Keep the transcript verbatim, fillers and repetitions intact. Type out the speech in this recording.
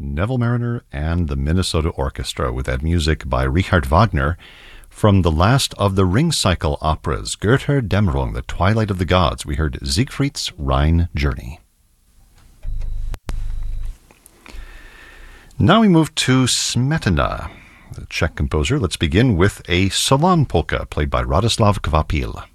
Neville Mariner and the Minnesota Orchestra with that music by Richard Wagner from the last of the Ring Cycle operas, Götterdämmerung, The Twilight of the Gods. We heard Siegfried's Rhine Journey. Now we move to Smetana, the Czech composer. Let's begin with a salon polka played by Radoslav Kvapil.